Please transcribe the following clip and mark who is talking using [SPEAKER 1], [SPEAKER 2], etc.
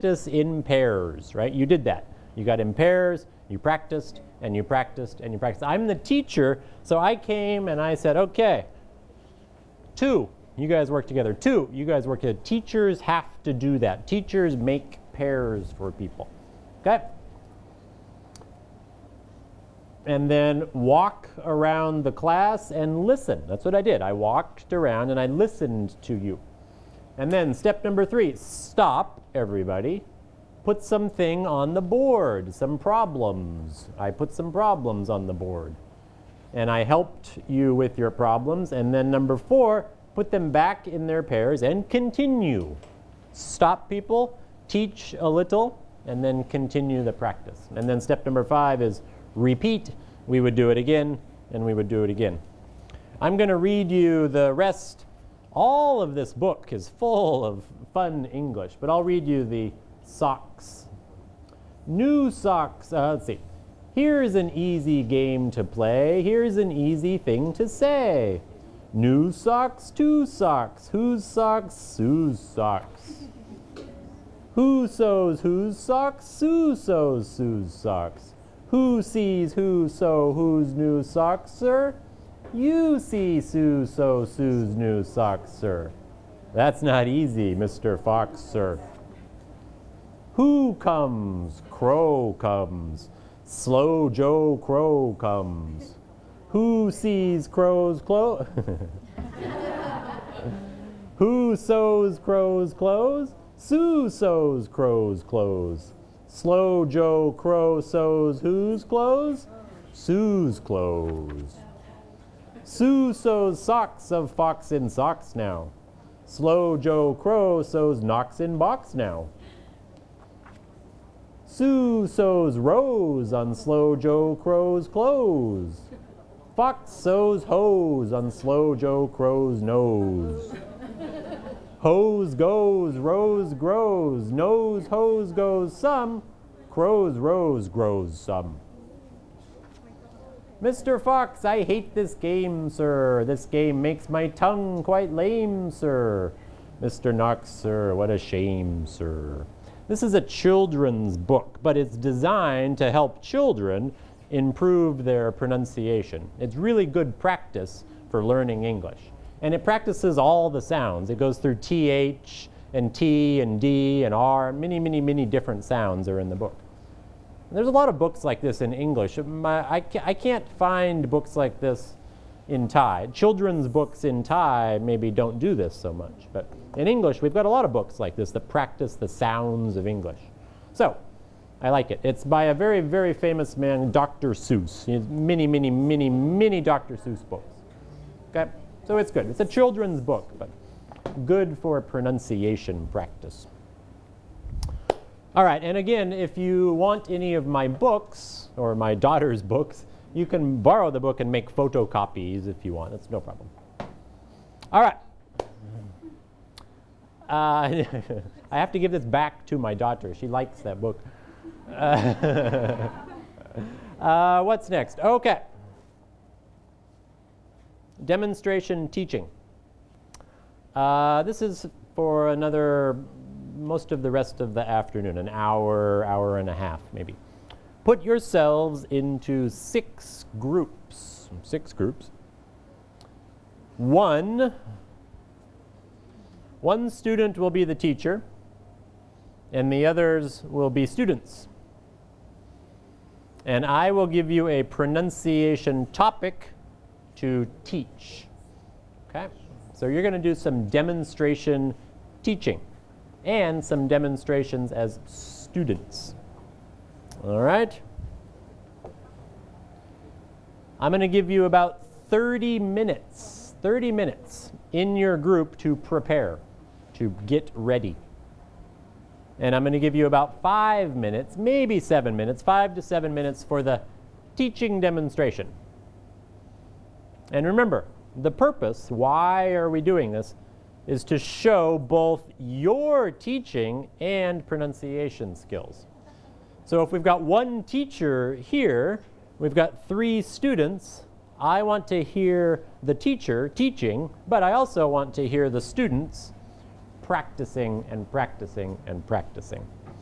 [SPEAKER 1] practice in pairs, right? You did that. You got in pairs, you practiced, and you practiced, and you practiced. I'm the teacher, so I came and I said, okay, 2, you guys work together. 2, you guys work together. Teachers have to do that. Teachers make pairs for people, okay? And then walk around the class and listen. That's what I did. I walked around and I listened to you. And then step number 3, stop, everybody. Put something on the board, some problems. I put some problems on the board. And I helped you with your problems. And then number 4, put them back in their pairs and continue. Stop, people, teach a little, and then continue the practice. And then step number 5 is repeat. We would do it again, and we would do it again. I'm going to read you the rest. All of this book is full of fun English, but I'll read you the socks. New socks. Let's see. Here's an easy game to play. Here's an easy thing to say. New socks, 2 socks. Whose socks? Sue's socks. Who sews whose socks? Sue sews Sue's socks. Who sees who sew whose new socks, sir? You see Sue sew Sue's new socks, sir. That's not easy, Mr. Fox, sir. Who comes? Crow comes. Slow Joe Crow comes. Who sees Crow's clothes? Who sews Crow's clothes? Sue sews Crow's clothes. Slow Joe Crow sews whose clothes? Sue's clothes. Sue sews socks of fox in socks now. Slow Joe Crow sews knocks in box now. Sue sews rows on Slow Joe Crow's clothes. Fox sews hose on Slow Joe Crow's nose. Hose goes, rose grows, nose hose goes some, crow's rose grows some. Mr. Fox, I hate this game, sir. This game makes my tongue quite lame, sir. Mr. Knox, sir, what a shame, sir. This is a children's book, but it's designed to help children improve their pronunciation. It's really good practice for learning English. And it practices all the sounds. It goes through TH and T and D and R. Many, many, many different sounds are in the book. And there's a lot of books like this in English. I can't find books like this in Thai. Children's books in Thai maybe don't do this so much. But in English, we've got a lot of books like this that practice the sounds of English. So I like it. It's by a very, very famous man, Dr. Seuss. He has many, many, many, many Dr. Seuss books. Okay? So it's good. It's a children's book, but good for pronunciation practice. All right, and again, if you want any of my books, or my daughter's books, you can borrow the book and make photocopies if you want. That's no problem. All right. I have to give this back to my daughter. She likes that book. What's next? Okay. Demonstration teaching. This is for another, most of the rest of the afternoon, an hour, hour and a half maybe. Put yourselves into 6 groups. 6 groups. One student will be the teacher, and the others will be students. And I will give you a pronunciation topic to teach. Okay? So you're going to do some demonstration teaching and some demonstrations as students. All right? I'm going to give you about 30 minutes in your group to prepare, to get ready. And I'm going to give you about 5 minutes, maybe 7 minutes, 5 to 7 minutes for the teaching demonstration. And remember, the purpose, why are we doing this, is to show both your teaching and pronunciation skills. So if we've got one teacher here, we've got 3 students, I want to hear the teacher teaching, but I also want to hear the students practicing and practicing and practicing.